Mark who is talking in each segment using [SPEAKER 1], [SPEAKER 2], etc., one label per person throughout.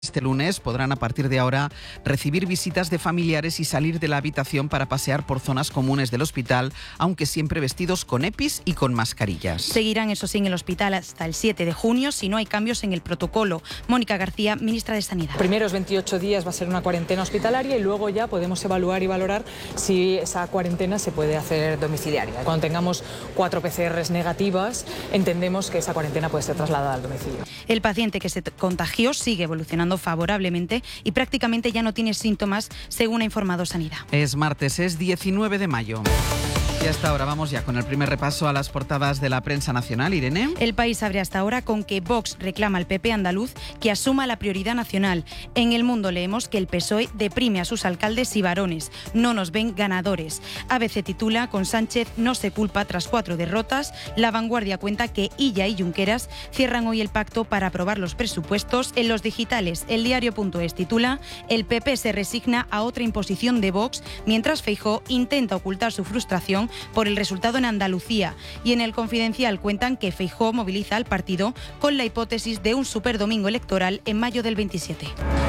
[SPEAKER 1] Este lunes podrán a partir de ahora recibir visitas de familiares y salir de la habitación para pasear por zonas comunes del hospital, aunque siempre vestidos con EPIs y con mascarillas.
[SPEAKER 2] Seguirán, eso sí, en el hospital hasta el 7 de junio si no hay cambios en el protocolo. Mónica García, ministra de Sanidad.
[SPEAKER 3] Primeros 28 días va a ser una cuarentena hospitalaria y luego ya podemos evaluar y valorar si esa cuarentena se puede hacer domiciliaria. Cuando tengamos 4 PCRs negativas, entendemos que esa cuarentena puede ser trasladada al domicilio.
[SPEAKER 2] El paciente que se contagió sigue evolucionando favorablemente y prácticamente ya no tiene síntomas, según ha informado Sanidad.
[SPEAKER 1] Es martes, es 19 de mayo. Y hasta ahora vamos ya con el primer repaso a las portadas de la prensa nacional. Irene.
[SPEAKER 2] El País abre hasta ahora con que Vox reclama al PP andaluz que asuma la prioridad nacional. En El Mundo leemos que el PSOE deprime a sus alcaldes y varones. No nos ven ganadores. ABC titula: con Sánchez no se culpa tras 4 derrotas. La Vanguardia cuenta que Illa y Junqueras cierran hoy el pacto para aprobar los presupuestos. En los digitales, El Diario.es titula: el PP se resigna a otra imposición de Vox, mientras Feijóo intenta ocultar su frustración por el resultado en Andalucía. Y en El Confidencial cuentan que Feijóo moviliza al partido con la hipótesis de un superdomingo electoral en mayo del 27.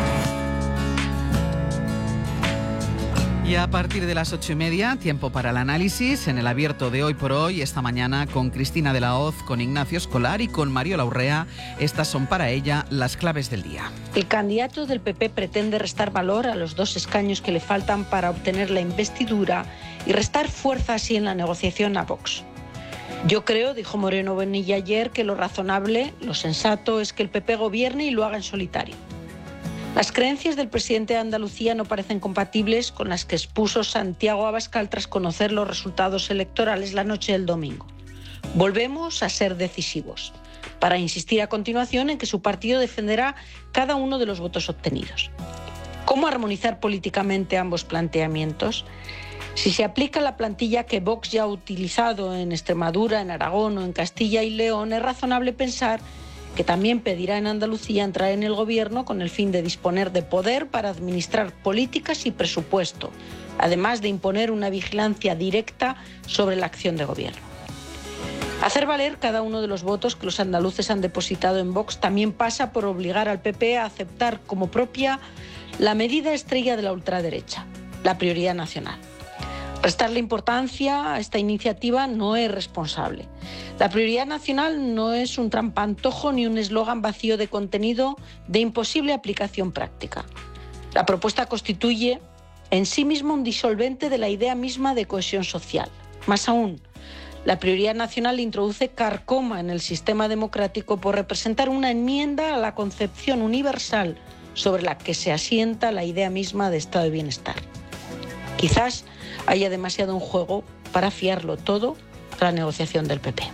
[SPEAKER 1] Y a partir de las 8:30, tiempo para el análisis en el abierto de Hoy por Hoy, esta mañana con Cristina de la Hoz, con Ignacio Escolar y con Mariola Urrea. Estas son para ella las claves del día.
[SPEAKER 4] El candidato del PP pretende restar valor a los 2 escaños que le faltan para obtener la investidura y restar fuerza así en la negociación a Vox. Yo creo, dijo Moreno Bonilla ayer, que lo razonable, lo sensato, es que el PP gobierne y lo haga en solitario. Las creencias del presidente de Andalucía no parecen compatibles con las que expuso Santiago Abascal tras conocer los resultados electorales la noche del domingo. Volvemos a ser decisivos, para insistir a continuación en que su partido defenderá cada uno de los votos obtenidos. ¿Cómo armonizar políticamente ambos planteamientos? Si se aplica la plantilla que Vox ya ha utilizado en Extremadura, en Aragón o en Castilla y León, es razonable pensar que también pedirá en Andalucía entrar en el gobierno con el fin de disponer de poder para administrar políticas y presupuesto, además de imponer una vigilancia directa sobre la acción de gobierno. Hacer valer cada uno de los votos que los andaluces han depositado en Vox también pasa por obligar al PP a aceptar como propia la medida estrella de la ultraderecha, la prioridad nacional. Restarle importancia a esta iniciativa no es responsable. La prioridad nacional no es un trampantojo ni un eslogan vacío de contenido de imposible aplicación práctica. La propuesta constituye en sí misma un disolvente de la idea misma de cohesión social. Más aún, la prioridad nacional introduce carcoma en el sistema democrático por representar una enmienda a la concepción universal sobre la que se asienta la idea misma de estado de bienestar. Quizás haya demasiado en juego para fiarlo todo a la negociación del PP.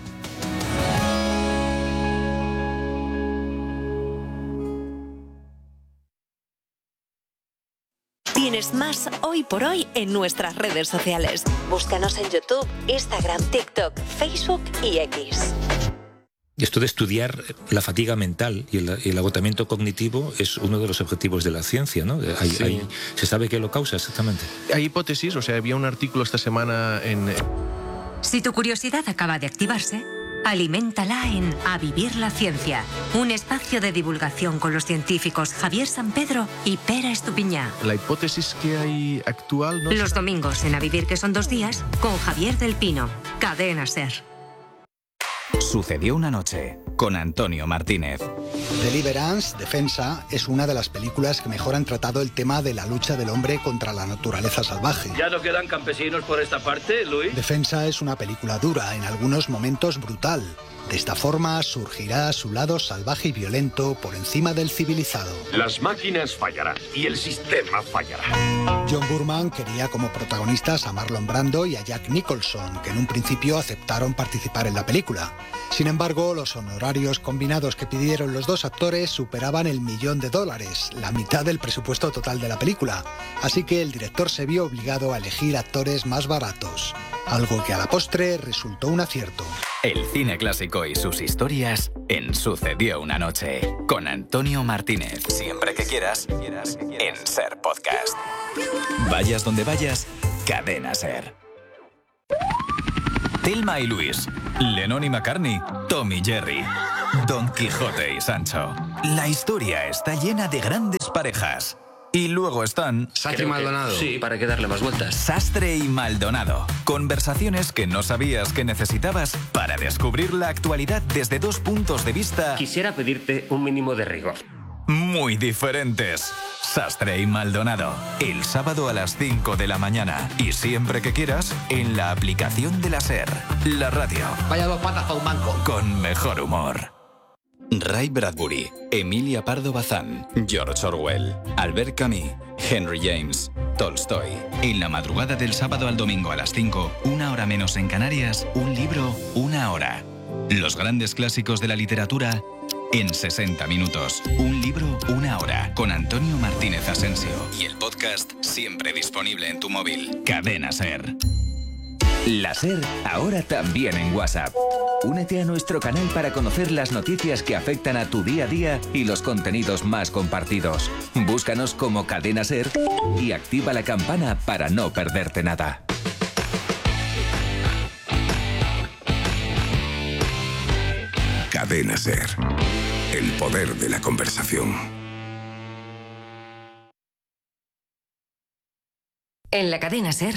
[SPEAKER 5] Tienes más Hoy por Hoy en nuestras redes sociales. Búscanos en YouTube, Instagram, TikTok, Facebook y X.
[SPEAKER 6] Esto de estudiar la fatiga mental y el agotamiento cognitivo es uno de los objetivos de la ciencia, ¿no? ¿Se sabe qué lo causa exactamente?
[SPEAKER 7] Hay hipótesis, había un artículo esta semana en...
[SPEAKER 8] Si tu curiosidad acaba de activarse, aliméntala en A Vivir la Ciencia, un espacio de divulgación con los científicos Javier Sampedro y Pera Estupiñá.
[SPEAKER 7] La hipótesis que hay actual... ¿no?
[SPEAKER 8] Los domingos en A Vivir, que son 2 días, con Javier del Pino, Cadena SER.
[SPEAKER 9] Sucedió una noche, con Antonio Martínez.
[SPEAKER 10] Deliverance, Defensa, es una de las películas que mejor han tratado el tema de la lucha del hombre contra la naturaleza salvaje.
[SPEAKER 11] ¿Ya no quedan campesinos por esta parte, Luis?
[SPEAKER 10] Defensa es una película dura, en algunos momentos brutal. De esta forma surgirá su lado salvaje y violento por encima del civilizado.
[SPEAKER 12] Las máquinas fallarán y el sistema fallará.
[SPEAKER 10] John Boorman quería como protagonistas a Marlon Brando y a Jack Nicholson, que en un principio aceptaron participar en la película. Sin embargo, los honorarios combinados que pidieron los 2 actores superaban el $1.000.000, la mitad del presupuesto total de la película. Así que el director se vio obligado a elegir actores más baratos, algo que a la postre resultó un acierto.
[SPEAKER 9] El cine clásico y sus historias en Sucedió una noche, con Antonio Martínez. Siempre que quieras, en SER Podcast. Vayas donde vayas, Cadena SER. Thelma y Luis, Lennon y McCartney, Tom y Jerry, Don Quijote y Sancho. La historia está llena de grandes parejas. Y luego están...
[SPEAKER 13] Sastre y Maldonado. Sí, ¿para qué darle más vueltas?
[SPEAKER 9] Sastre y Maldonado. Conversaciones que no sabías que necesitabas para descubrir la actualidad desde dos puntos de vista...
[SPEAKER 13] Quisiera pedirte un mínimo de rigor.
[SPEAKER 9] Muy diferentes. Sastre y Maldonado. El sábado a las 5 de la mañana. Y siempre que quieras, en la aplicación de la SER. La radio.
[SPEAKER 13] Vaya dos patas para un banco.
[SPEAKER 9] Con mejor humor. Ray Bradbury, Emilia Pardo Bazán, George Orwell, Albert Camus, Henry James, Tolstoy. En la madrugada del sábado al domingo a las 5, 1 hora menos en Canarias, un libro, 1 hora. Los grandes clásicos de la literatura en 60 minutos. Un libro, 1 hora. Con Antonio Martínez Asensio. Y el podcast siempre disponible en tu móvil. Cadena SER.
[SPEAKER 14] La SER ahora también en WhatsApp. Únete a nuestro canal para conocer las noticias que afectan a tu día a día y los contenidos más compartidos. Búscanos como Cadena SER y activa la campana para no perderte nada.
[SPEAKER 15] Cadena SER. El poder de la conversación.
[SPEAKER 8] En la Cadena SER.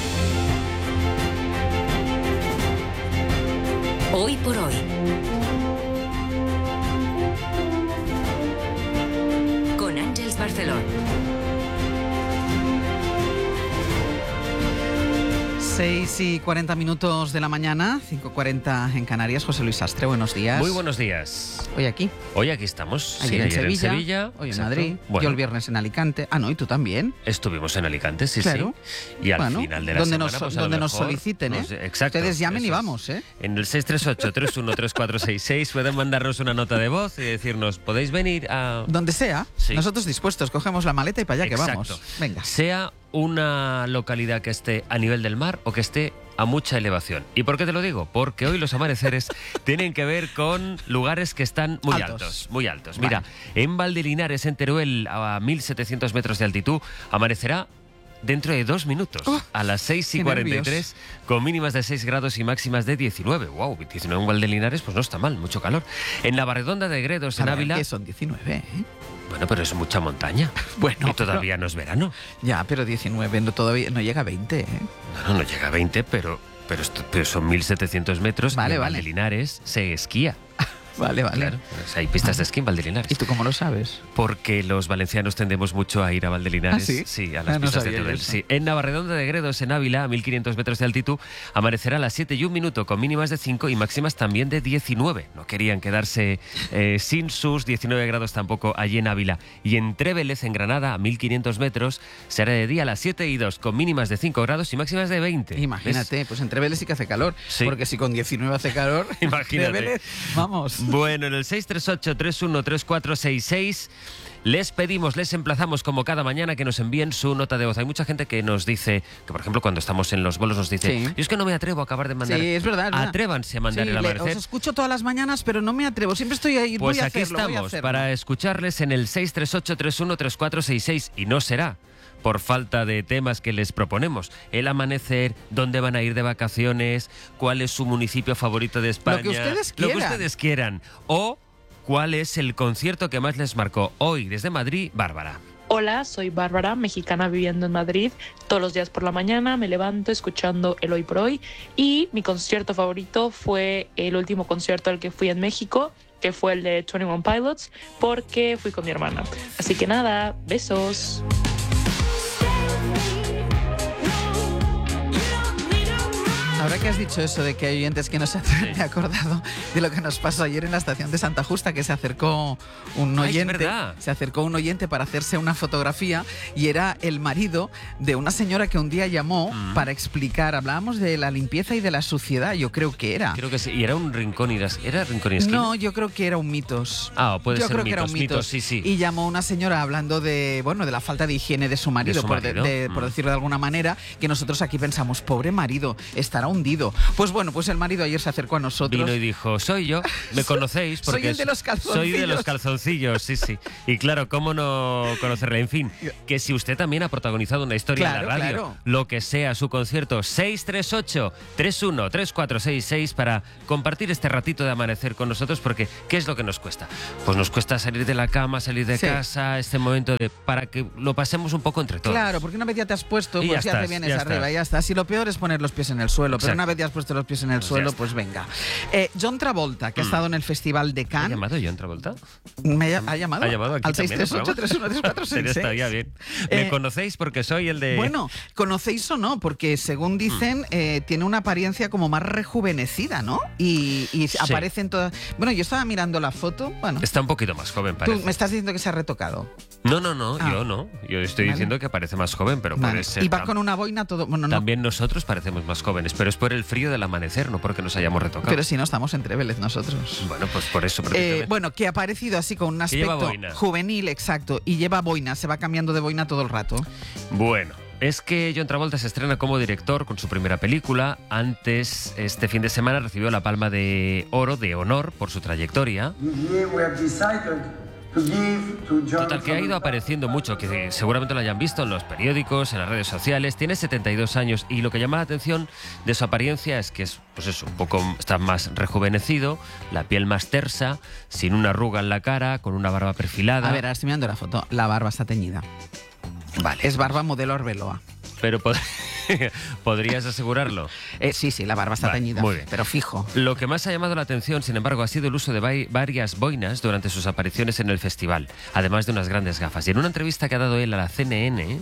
[SPEAKER 8] Hoy por hoy. Con Àngels Barceló.
[SPEAKER 1] 6:40 de la mañana, 5:40 en Canarias. José Luis Sastre, buenos días.
[SPEAKER 16] Muy buenos días.
[SPEAKER 1] Hoy aquí.
[SPEAKER 16] Hoy aquí estamos.
[SPEAKER 1] Ayer en Sevilla, hoy
[SPEAKER 16] exacto.
[SPEAKER 1] en Madrid,
[SPEAKER 16] bueno.
[SPEAKER 1] yo el viernes en Alicante. Ah, no, ¿y tú también?
[SPEAKER 16] Estuvimos en Alicante, sí,
[SPEAKER 1] claro.
[SPEAKER 16] Sí. Y al final de la
[SPEAKER 1] donde
[SPEAKER 16] semana,
[SPEAKER 1] nos, donde nos soliciten, ¿eh?
[SPEAKER 16] Exacto.
[SPEAKER 1] Ustedes llamen y vamos, ¿eh?
[SPEAKER 16] En el 638-313466 pueden mandarnos una nota de voz y decirnos, ¿podéis venir a...?
[SPEAKER 1] Donde sea,
[SPEAKER 16] sí.
[SPEAKER 1] Nosotros dispuestos, cogemos la maleta y para allá
[SPEAKER 16] exacto.
[SPEAKER 1] que vamos. Venga.
[SPEAKER 16] Sea una localidad que esté a nivel del mar o que esté a mucha elevación. ¿Y por qué te lo digo? Porque hoy los amaneceres tienen que ver con lugares que están muy altos. Muy altos. Mira, en Valdelinares, en Teruel, a 1.700 metros de altitud, amanecerá dentro de 2 minutos, a las 6:43, con mínimas de 6 grados y máximas de 19. ¡Wow! 19 en Valdelinares, pues no está mal, mucho calor. En la Barredonda de Gredos, en Ávila...
[SPEAKER 1] que son 19, ¿eh?
[SPEAKER 16] Bueno, pero es mucha montaña. Bueno, y todavía no es verano.
[SPEAKER 1] Ya, pero 19 todavía no llega a 20, ¿eh?
[SPEAKER 16] No llega a 20, pero son 1.700 metros.
[SPEAKER 1] Vale,
[SPEAKER 16] y en
[SPEAKER 1] vale.
[SPEAKER 16] Valdelinares se esquía.
[SPEAKER 1] Vale.
[SPEAKER 16] Claro, pues hay pistas de esquí en Valdelinares.
[SPEAKER 1] ¿Y tú cómo lo sabes?
[SPEAKER 16] Porque los valencianos tendemos mucho a ir a Valdelinares.
[SPEAKER 1] ¿Ah, sí?
[SPEAKER 16] Sí, a las
[SPEAKER 1] no
[SPEAKER 16] pistas de
[SPEAKER 1] sabía
[SPEAKER 16] Teruel.
[SPEAKER 1] yo eso.
[SPEAKER 16] Sí. En Navarredonda de Gredos, en Ávila, a 1.500 metros de altitud, amanecerá a las 7:01, con mínimas de 5 y máximas también de 19. No querían quedarse sin sus 19 grados tampoco allí en Ávila. Y en Trévelez, en Granada, a 1.500 metros, será de día a las 7:02, con mínimas de 5 grados y máximas de 20.
[SPEAKER 1] Imagínate, pues en Trévelez sí que hace calor.
[SPEAKER 16] Sí.
[SPEAKER 1] Porque si con 19 hace calor,
[SPEAKER 16] imagínate.
[SPEAKER 1] Trévelez, vamos.
[SPEAKER 16] Bueno, en el 638-313466 les pedimos, les emplazamos como cada mañana que nos envíen su nota de voz. Hay mucha gente que nos dice, que por ejemplo cuando estamos en los bolos nos dice, yo es que no me atrevo a acabar de mandar.
[SPEAKER 1] Sí, es verdad.
[SPEAKER 16] Atrévanse a mandar el amanecer.
[SPEAKER 1] Os escucho todas las mañanas, pero no me atrevo. Siempre estoy ahí.
[SPEAKER 16] Pues
[SPEAKER 1] voy a
[SPEAKER 16] aquí
[SPEAKER 1] hacerlo,
[SPEAKER 16] estamos para escucharles en el 638-313466 y no será por falta de temas que les proponemos. El amanecer, dónde van a ir de vacaciones, cuál es su municipio favorito de España.
[SPEAKER 1] Lo que ustedes
[SPEAKER 16] Lo
[SPEAKER 1] quieran.
[SPEAKER 16] que ustedes quieran. O cuál es el concierto que más les marcó. Hoy, desde Madrid, Bárbara.
[SPEAKER 17] Hola, soy Bárbara, mexicana viviendo en Madrid. Todos los días por la mañana me levanto escuchando el Hoy por Hoy y mi concierto favorito fue el último concierto al que fui en México, que fue el de 21 Pilots, porque fui con mi hermana. Así que nada, besos.
[SPEAKER 1] Ahora que has dicho eso de que hay oyentes que no se atreven, me he acordado de lo que nos pasó ayer en la estación de Santa Justa, que se acercó un oyente, para hacerse una fotografía y era el marido de una señora que un día llamó para explicar, hablábamos de la limpieza y de la suciedad, yo creo que era.
[SPEAKER 16] Creo que sí, y era un rincón y esquina.
[SPEAKER 1] No, yo creo que era un mitos.
[SPEAKER 16] Ah, puede ser
[SPEAKER 1] yo creo
[SPEAKER 16] mitos,
[SPEAKER 1] que era un mitos.
[SPEAKER 16] Sí.
[SPEAKER 1] Y llamó una señora hablando de la falta de higiene de su marido, por decirlo de alguna manera, que nosotros aquí pensamos, pobre marido, estará hundido. Pues bueno, pues el marido ayer se acercó a nosotros.
[SPEAKER 16] Vino y dijo, soy yo, me conocéis porque
[SPEAKER 1] soy el de los calzoncillos.
[SPEAKER 16] Soy de los calzoncillos, sí. Y claro, ¿cómo no conocerle? En fin, que si usted también ha protagonizado una historia en la radio, lo que sea su concierto, 638-313466 para compartir este ratito de amanecer con nosotros, porque ¿qué es lo que nos cuesta? Pues nos cuesta salir de la cama, salir de casa, este momento para que lo pasemos un poco entre todos.
[SPEAKER 1] Claro, porque una vez ya te has puesto, pues ya te vienes arriba, ya está. Si lo peor es poner los pies en el suelo, pero una vez ya has puesto los pies en el suelo, pues venga. John Travolta, que ha estado en el Festival de Cannes.
[SPEAKER 16] ¿Ha llamado John Travolta?
[SPEAKER 1] ¿Ha llamado?
[SPEAKER 16] ¿Ha llamado aquí
[SPEAKER 1] al 638-313466?
[SPEAKER 16] Estaría bien. ¿Me conocéis? Porque soy el de...
[SPEAKER 1] Bueno, conocéis o no, porque según dicen, tiene una apariencia como más rejuvenecida, ¿no? Y aparece en todas... Bueno, yo estaba mirando la foto, bueno...
[SPEAKER 16] Está un poquito más joven, parece.
[SPEAKER 1] ¿Tú me estás diciendo que se ha retocado?
[SPEAKER 16] No, yo no. Yo estoy diciendo que parece más joven, pero puede ser...
[SPEAKER 1] Y va con una boina todo... Bueno,
[SPEAKER 16] también nosotros parecemos más jóvenes, pero es por el frío del amanecer, no porque nos hayamos retocado.
[SPEAKER 1] Pero si no, estamos en Trébelez nosotros.
[SPEAKER 16] Bueno, pues por eso.
[SPEAKER 1] Bueno, que ha aparecido así con un aspecto juvenil, exacto, y lleva boina, se va cambiando de boina todo el rato.
[SPEAKER 16] Bueno, es que John Travolta se estrena como director con su primera película. Antes, este fin de semana, recibió la Palma de Oro de honor por su trayectoria. Total, que ha ido apareciendo mucho, que seguramente lo hayan visto en los periódicos, en las redes sociales. Tiene 72 años y lo que llama la atención de su apariencia es que es, pues eso, un poco, está más rejuvenecido, la piel más tersa, sin una arruga en la cara, con una barba perfilada.
[SPEAKER 1] A ver, ahora estoy mirando la foto, la barba está teñida.
[SPEAKER 16] Vale.
[SPEAKER 1] Es barba modelo Arbeloa.
[SPEAKER 16] Pero ¿podrías asegurarlo?
[SPEAKER 1] Sí, la barba está teñida, muy bien. Pero fijo.
[SPEAKER 16] Lo que más ha llamado la atención, sin embargo, ha sido el uso de varias boinas durante sus apariciones en el festival, además de unas grandes gafas. Y en una entrevista que ha dado él a la CNN...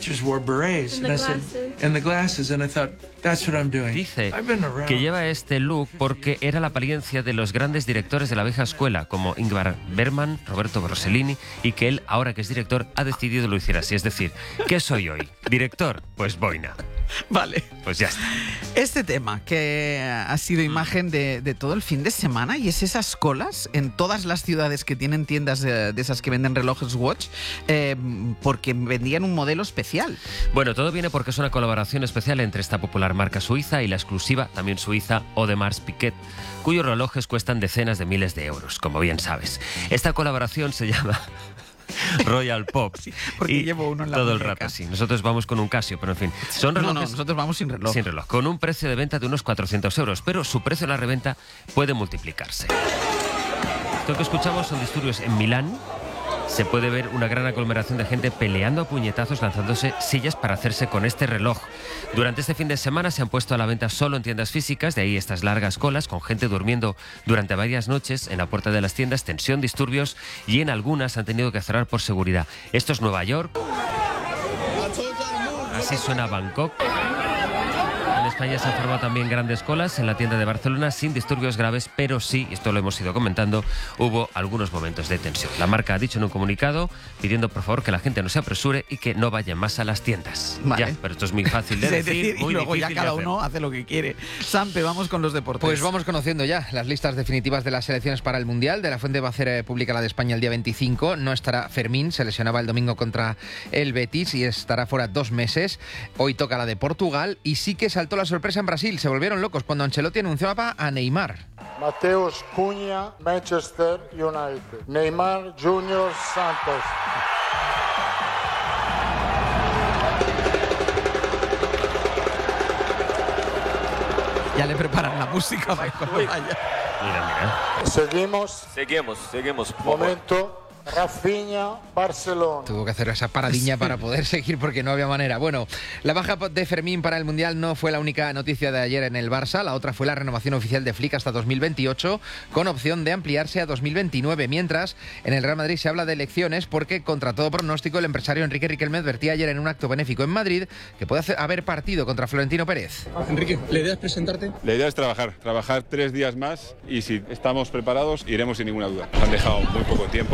[SPEAKER 16] Dice que lleva este look porque era la apariencia de los grandes directores de la vieja escuela, como Ingmar Bergman, Roberto Rossellini, y que él, ahora que es director, ha decidido lo hiciera así. Es decir, ¿qué soy hoy? ¿Director? Pues boina.
[SPEAKER 1] Vale.
[SPEAKER 16] Pues ya está.
[SPEAKER 1] Este tema que ha sido imagen de todo el fin de semana, y es esas colas en todas las ciudades que tienen tiendas de esas que venden relojes Watch, porque vendían un modelo especial.
[SPEAKER 16] Bueno, todo viene porque es una colaboración especial entre esta popular marca suiza y la exclusiva, también suiza, Audemars Piguet, cuyos relojes cuestan decenas de miles de euros, como bien sabes. Esta colaboración se llama Royal Pop.
[SPEAKER 1] Sí, porque llevo uno en la
[SPEAKER 16] todo
[SPEAKER 1] muñeca.
[SPEAKER 16] El rato, sí. Nosotros vamos con un Casio, pero en fin. Son relojes...
[SPEAKER 1] No, nosotros vamos sin reloj.
[SPEAKER 16] Sin reloj, con un precio de venta de unos 400 euros, pero su precio en la reventa puede multiplicarse. Esto que escuchamos son disturbios en Milán. Se puede ver una gran aglomeración de gente peleando a puñetazos, lanzándose sillas para hacerse con este reloj. Durante este fin de semana se han puesto a la venta solo en tiendas físicas, de ahí estas largas colas con gente durmiendo durante varias noches en la puerta de las tiendas, tensión, disturbios, y en algunas han tenido que cerrar por seguridad. Esto es Nueva York. Así suena Bangkok. En España se han formado también grandes colas en la tienda de Barcelona sin disturbios graves, pero sí, esto lo hemos ido comentando, hubo algunos momentos de tensión. La marca ha dicho en un comunicado pidiendo por favor que la gente no se apresure y que no vaya más a las tiendas.
[SPEAKER 1] Vale.
[SPEAKER 16] Ya, pero esto es muy fácil de decir, muy
[SPEAKER 1] y luego ya
[SPEAKER 16] difícil
[SPEAKER 1] cada
[SPEAKER 16] de hacer.
[SPEAKER 1] uno hace lo que quiere. Sampe, vamos con los deportes.
[SPEAKER 18] Pues vamos conociendo ya las listas definitivas de las selecciones para el Mundial. De la Fuente va a hacer pública la de España el día 25. No estará Fermín, se lesionaba el domingo contra el Betis y estará fuera 2 meses. Hoy toca la de Portugal y sí que saltó la sorpresa en Brasil. Se volvieron locos cuando Ancelotti anunciaba a Neymar.
[SPEAKER 19] Mateus Cunha, Manchester United. Neymar Junior Santos.
[SPEAKER 1] Ya le preparan la música para cuando vaya.
[SPEAKER 16] Mira.
[SPEAKER 19] Seguimos. Momento. Rafinha, Barcelona.
[SPEAKER 18] Tuvo que hacer esa paradilla para poder seguir porque no había manera. Bueno, la baja de Fermín para el Mundial no fue la única noticia de ayer en el Barça. La otra fue la renovación oficial de Flick hasta 2028 con opción de ampliarse a 2029. Mientras, en el Real Madrid se habla de elecciones porque, contra todo pronóstico, el empresario Enrique Riquelme advertía ayer en un acto benéfico en Madrid que puede haber partido contra Florentino Pérez.
[SPEAKER 20] Enrique, ¿la idea es presentarte?
[SPEAKER 21] La idea es trabajar 3 días más y si estamos preparados iremos sin ninguna duda. Han dejado muy poco tiempo para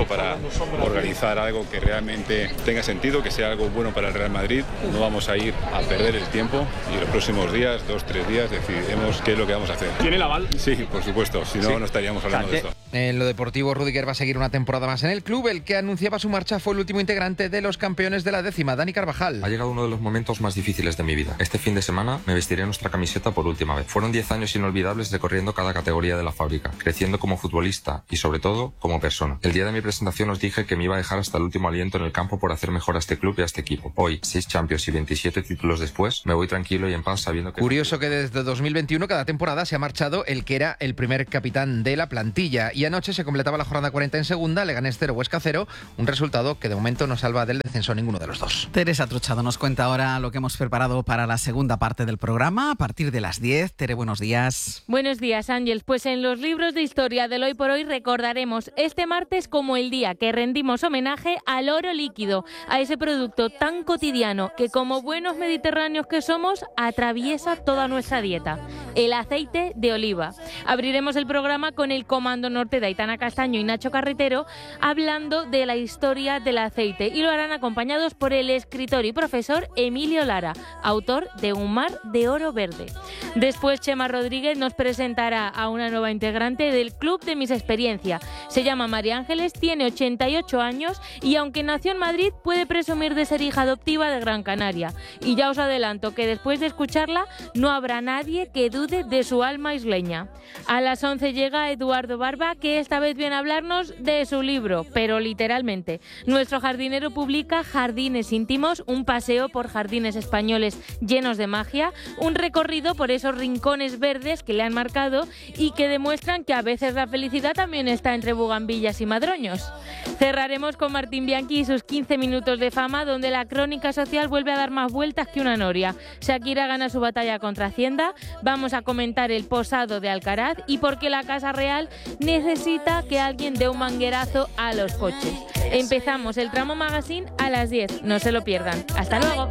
[SPEAKER 20] organizar algo que realmente tenga sentido, que sea algo bueno para el Real Madrid. No vamos a ir a perder el tiempo y los próximos días, 2-3 días, decidiremos qué es lo que vamos a hacer.
[SPEAKER 21] ¿Tiene el aval?
[SPEAKER 20] Sí, por supuesto, si no, no estaríamos hablando de esto.
[SPEAKER 18] En lo deportivo, Rüdiger va a seguir una temporada más en el club. El que anunciaba su marcha fue el último integrante de los campeones de la décima, Dani Carvajal.
[SPEAKER 22] Ha llegado uno de los momentos más difíciles de mi vida. Este fin de semana me vestiré nuestra camiseta por última vez. Fueron 10 años inolvidables recorriendo cada categoría de la fábrica, creciendo como futbolista y sobre todo como persona. El día de mi presentación os dije que me iba a dejar hasta el último aliento en el campo por hacer mejor a este club y a este equipo. Hoy, 6 Champions y 27 títulos después, me voy tranquilo y en paz sabiendo que...
[SPEAKER 18] Curioso que desde 2021 cada temporada se ha marchado el que era el primer capitán de la plantilla, y anoche se completaba la jornada 40 en segunda, Leganés 0, Huesca 0, un resultado que de momento no salva del descenso a ninguno de los dos.
[SPEAKER 1] Teresa Truchado nos cuenta ahora lo que hemos preparado para la segunda parte del programa a partir de las 10. Tere, buenos días.
[SPEAKER 23] Buenos días, Ángeles. Pues en los libros de historia del Hoy por Hoy recordaremos este martes como el día que rendimos homenaje al oro líquido, a ese producto tan cotidiano que como buenos mediterráneos que somos atraviesa toda nuestra dieta, el aceite de oliva. Abriremos el programa con el Comando Norte de Aitana Castaño y Nacho Carretero hablando de la historia del aceite, y lo harán acompañados por el escritor y profesor Emilio Lara, autor de Un mar de oro verde. Después Chema Rodríguez nos presentará a una nueva integrante del Club de Mis Experiencia. Se llama María Ángeles, tiene 88 años y aunque nació en Madrid puede presumir de ser hija adoptiva de Gran Canaria. Y ya os adelanto que después de escucharla no habrá nadie que dude de su alma isleña. A las 11 llega Eduardo Barba, que esta vez viene a hablarnos de su libro, pero literalmente. Nuestro jardinero publica Jardines íntimos, un paseo por jardines españoles llenos de magia, un recorrido por esos rincones verdes que le han marcado y que demuestran que a veces la felicidad también está entre bugambillas y madroños. Cerraremos con Martín Bianchi y sus 15 minutos de fama, donde la crónica social vuelve a dar más vueltas que una noria. Shakira gana su batalla contra Hacienda, vamos a comentar el posado de Alcaraz y por qué la Casa Real necesita que alguien dé un manguerazo a los coches. Empezamos el Tramo Magazine a las 10, no se lo pierdan. ¡Hasta luego!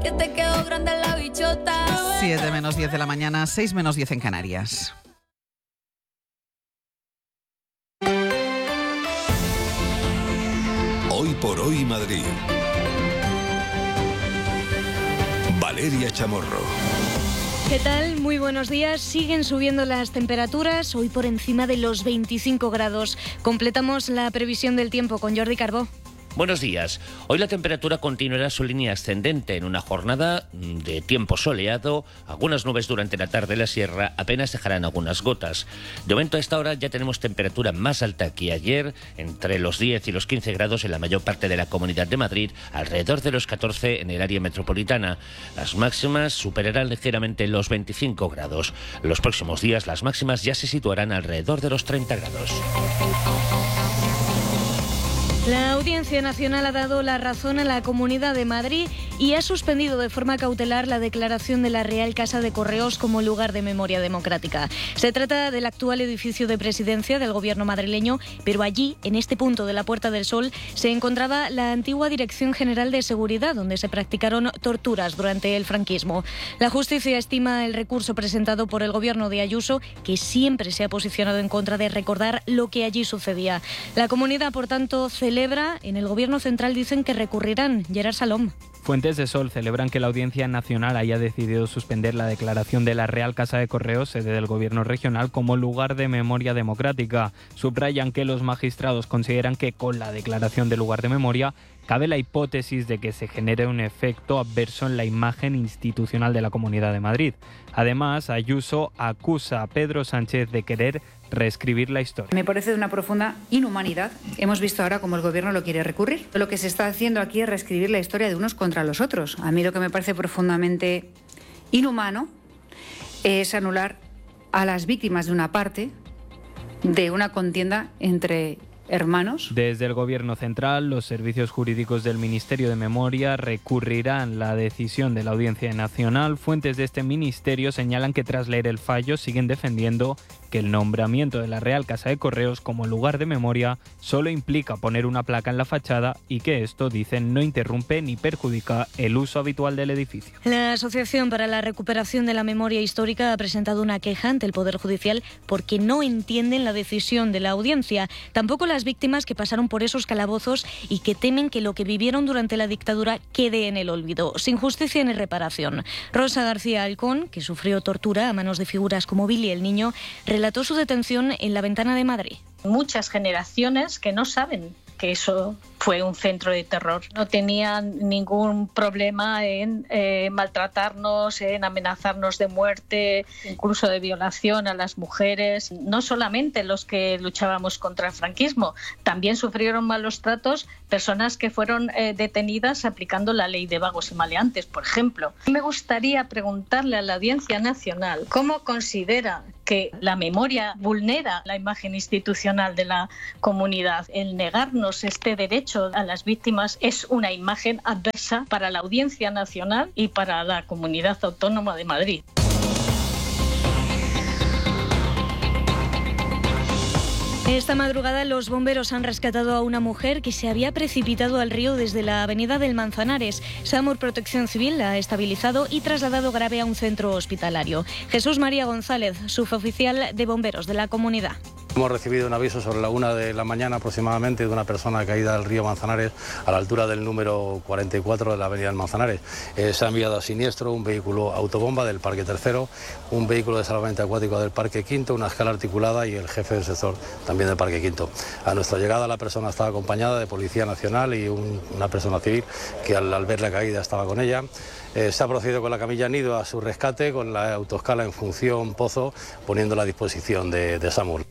[SPEAKER 1] 7 menos 10 de la mañana, 6 menos 10 en Canarias.
[SPEAKER 15] Hoy por hoy Madrid. Valeria Chamorro.
[SPEAKER 24] ¿Qué tal? Muy buenos días. Siguen subiendo las temperaturas, hoy por encima de los 25 grados. Completamos la previsión del tiempo con Jordi Carbó.
[SPEAKER 25] Buenos días. Hoy la temperatura continuará su línea ascendente en una jornada de tiempo soleado. Algunas nubes durante la tarde en la sierra, apenas dejarán algunas gotas. De momento a esta hora ya tenemos temperatura más alta que ayer, entre los 10 y los 15 grados en la mayor parte de la Comunidad de Madrid, alrededor de los 14 en el área metropolitana. Las máximas superarán ligeramente los 25 grados. Los próximos días las máximas ya se situarán alrededor de los 30 grados.
[SPEAKER 24] La Audiencia Nacional ha dado la razón a la Comunidad de Madrid y ha suspendido de forma cautelar la declaración de la Real Casa de Correos como lugar de memoria democrática. Se trata del actual edificio de presidencia del gobierno madrileño, pero allí, en este punto de la Puerta del Sol, se encontraba la antigua Dirección General de Seguridad, donde se practicaron torturas durante el franquismo. La justicia estima el recurso presentado por el gobierno de Ayuso, que siempre se ha posicionado en contra de recordar lo que allí sucedía. La comunidad, por tanto, celebra, en el gobierno central dicen que recurrirán. Gerard Salom.
[SPEAKER 26] Fuentes de Sol celebran que la Audiencia Nacional haya decidido suspender la declaración de la Real Casa de Correos, sede del Gobierno regional, como lugar de memoria democrática. Subrayan que los magistrados consideran que con la declaración de lugar de memoria cabe la hipótesis de que se genere un efecto adverso en la imagen institucional de la Comunidad de Madrid. Además, Ayuso acusa a Pedro Sánchez de querer reescribir la historia.
[SPEAKER 27] Me parece de una profunda inhumanidad. Hemos visto ahora cómo el gobierno lo quiere recurrir. Lo que se está haciendo aquí es reescribir la historia de unos contra los otros. A mí lo que me parece profundamente inhumano es anular a las víctimas de una parte de una contienda entre hermanos.
[SPEAKER 26] Desde el Gobierno central, los servicios jurídicos del Ministerio de Memoria recurrirán la decisión de la Audiencia Nacional. Fuentes de este ministerio señalan que tras leer el fallo siguen defendiendo que el nombramiento de la Real Casa de Correos como lugar de memoria solo implica poner una placa en la fachada y que esto, dicen, no interrumpe ni perjudica el uso habitual del edificio.
[SPEAKER 24] La Asociación para la Recuperación de la Memoria Histórica ha presentado una queja ante el Poder Judicial porque no entienden la decisión de la Audiencia. Tampoco las las víctimas que pasaron por esos calabozos y que temen que lo que vivieron durante la dictadura quede en el olvido, sin justicia ni reparación. Rosa García Alcón, que sufrió tortura a manos de figuras como Billy el Niño, relató su detención en La Ventana de Madrid.
[SPEAKER 2] Muchas generaciones que no saben que eso fue un centro de terror. No tenían ningún problema en maltratarnos, en amenazarnos de muerte, incluso de violación a las mujeres. No solamente los que luchábamos contra el franquismo, también sufrieron malos tratos personas que fueron detenidas aplicando la ley de vagos y maleantes, por ejemplo. Me gustaría preguntarle a la Audiencia Nacional cómo considera que la memoria vulnera la imagen institucional de la comunidad. El negarnos este derecho a las víctimas es una imagen adversa para la Audiencia Nacional y para la Comunidad Autónoma de Madrid.
[SPEAKER 24] Esta madrugada los bomberos han rescatado a una mujer que se había precipitado al río desde la avenida del Manzanares. SAMUR Protección Civil la ha estabilizado y trasladado grave a un centro hospitalario. Jesús María González, suboficial de bomberos de la comunidad.
[SPEAKER 3] Hemos recibido un aviso sobre la 1 de la mañana aproximadamente de una persona caída al río Manzanares a la altura del número 44 de la avenida del Manzanares. Se ha enviado a siniestro un vehículo autobomba del Parque Tercero, un vehículo de salvamento acuático del Parque Quinto, una escala articulada y el jefe del sector también del Parque Quinto. A nuestra llegada la persona estaba acompañada de Policía Nacional y una persona civil que al ver la caída estaba con ella. Se ha procedido con la camilla nido a su rescate con la autoescala en función Pozo, poniéndola a disposición de SAMUR.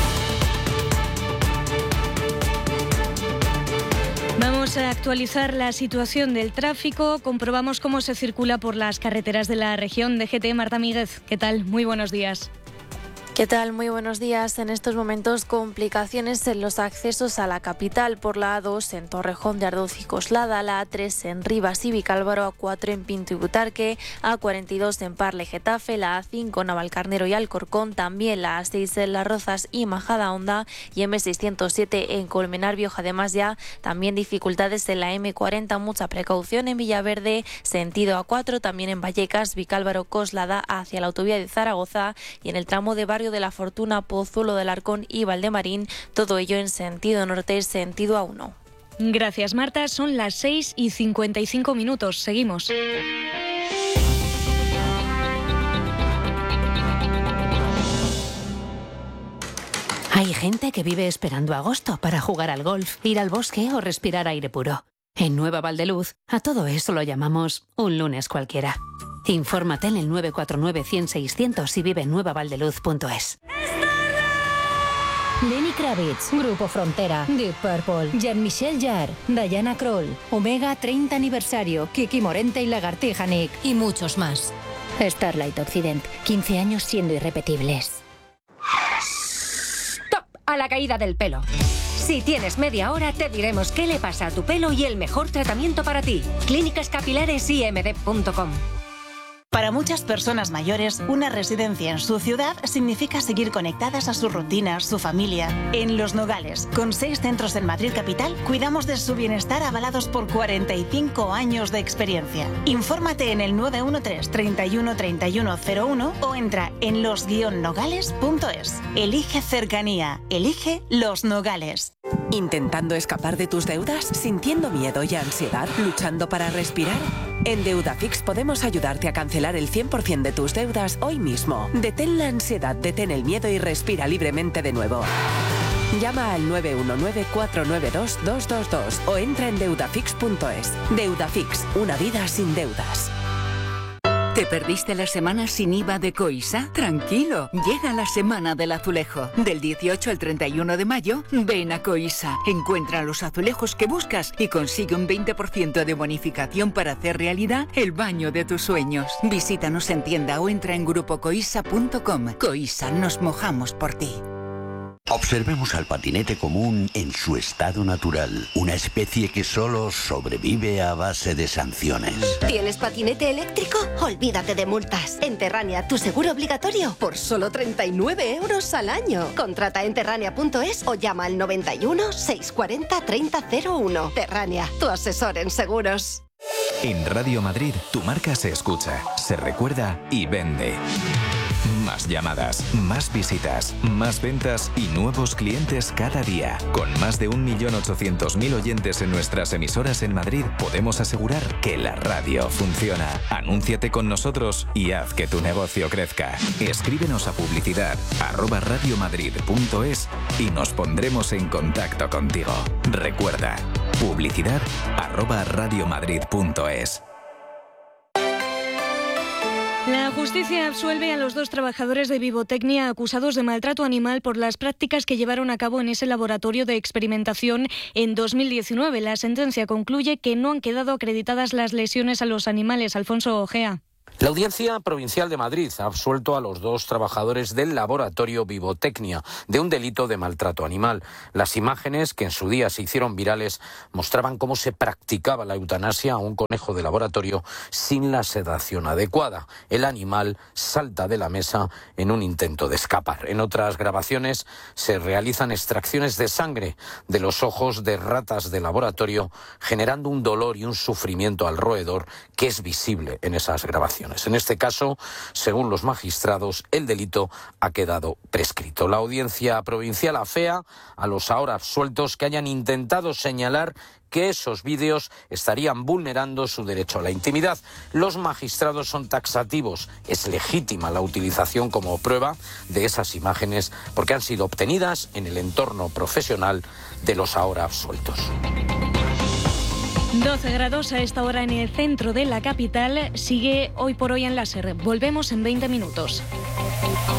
[SPEAKER 24] Vamos a actualizar la situación del tráfico. Comprobamos cómo se circula por las carreteras de la región. DGT, Marta Míguez, ¿qué tal? Muy buenos días.
[SPEAKER 4] ¿Qué tal? Muy buenos días. En estos momentos, complicaciones en los accesos a la capital por la A2 en Torrejón de Ardoz y Coslada, la A3 en Rivas y Vicálvaro, A4 en Pinto y Butarque, A42 en Parle Getafe, la A5 en Navalcarnero y Alcorcón, también la A6 en Las Rozas y Majadahonda y M607 en Colmenar Viejo. Además, ya también dificultades en la M40, mucha precaución en Villaverde, sentido A4, también en Vallecas, Vicálvaro, Coslada hacia la autovía de Zaragoza y en el tramo de Barrio de la Fortuna, Pozuelo del Arcón y Valdemarín, todo ello en sentido norte, sentido A1.
[SPEAKER 24] Gracias, Marta. Son las 6:55. Seguimos.
[SPEAKER 5] Hay gente que vive esperando agosto para jugar al golf, ir al bosque o respirar aire puro. En Nueva Valdeluz, a todo eso lo llamamos un lunes cualquiera. Infórmate en el 949 100 600 y vive en nuevavaldeluz.es.
[SPEAKER 6] Lenny Kravitz, Grupo Frontera, Deep Purple, Jean-Michel Jarre, Diana Kroll, Omega 30 aniversario, Kiki Morente y Lagartija Nick y muchos más. Starlight Occident, 15 años siendo irrepetibles.
[SPEAKER 7] ¡Stop! A la caída del pelo. Si tienes media hora, te diremos qué le pasa a tu pelo y el mejor tratamiento para ti. clínicascapilaresimd.com.
[SPEAKER 21] Para muchas personas mayores, una residencia en su ciudad significa seguir conectadas a su rutina, su familia. En Los Nogales, con 6 centros en Madrid capital, cuidamos de su bienestar avalados por 45 años de experiencia. Infórmate en el 913 31 3101 o entra en los-nogales.es. Elige cercanía, elige Los Nogales.
[SPEAKER 28] ¿Intentando escapar de tus deudas? ¿Sintiendo miedo y ansiedad? ¿Luchando para respirar? En Deudafix podemos ayudarte a cancelar el 100% de tus deudas hoy mismo. Detén la ansiedad, detén el miedo y respira libremente de nuevo. Llama al 919-492-222 o entra en deudafix.es. Deudafix, una vida sin deudas.
[SPEAKER 29] ¿Te perdiste la semana sin IVA de Coisa? Tranquilo, llega la Semana del Azulejo. Del 18 al 31 de mayo, ven a Coisa. Encuentra los azulejos que buscas y consigue un 20% de bonificación para hacer realidad el baño de tus sueños. Visítanos en tienda o entra en grupocoisa.com. Coisa, nos mojamos por ti.
[SPEAKER 30] Observemos al patinete común en su estado natural, una especie que solo sobrevive a base de sanciones.
[SPEAKER 31] ¿Tienes patinete eléctrico? Olvídate de multas. En Terrania, tu seguro obligatorio por solo 39 euros al año. Contrata en terrania.es o llama al 91 640 3001. Terrania, tu asesor en seguros.
[SPEAKER 9] En Radio Madrid, tu marca se escucha, se recuerda y vende. Más llamadas, más visitas, más ventas y nuevos clientes cada día. Con más de 1.800.000 oyentes en nuestras emisoras en Madrid, podemos asegurar que la radio funciona. Anúnciate con nosotros y haz que tu negocio crezca. Escríbenos a publicidad@radiomadrid.es y nos pondremos en contacto contigo. Recuerda, publicidad@radiomadrid.es.
[SPEAKER 24] La justicia absuelve a los 2 trabajadores de Vivotecnia acusados de maltrato animal por las prácticas que llevaron a cabo en ese laboratorio de experimentación en 2019. La sentencia concluye que no han quedado acreditadas las lesiones a los animales. Alfonso Ojea.
[SPEAKER 8] La Audiencia Provincial de Madrid ha absuelto a los 2 trabajadores del laboratorio Vivotecnia de un delito de maltrato animal. Las imágenes, que en su día se hicieron virales, mostraban cómo se practicaba la eutanasia a un conejo de laboratorio sin la sedación adecuada. El animal salta de la mesa en un intento de escapar. En otras grabaciones se realizan extracciones de sangre de los ojos de ratas de laboratorio, generando un dolor y un sufrimiento al roedor que es visible en esas grabaciones. En este caso, según los magistrados, el delito ha quedado prescrito. La Audiencia Provincial afea a los ahora absueltos que hayan intentado señalar que esos vídeos estarían vulnerando su derecho a la intimidad. Los magistrados son taxativos. Es legítima la utilización como prueba de esas imágenes porque han sido obtenidas en el entorno profesional de los ahora absueltos.
[SPEAKER 24] 12 grados a esta hora en el centro de la capital. Sigue Hoy por Hoy en la SER. Volvemos en 20 minutos.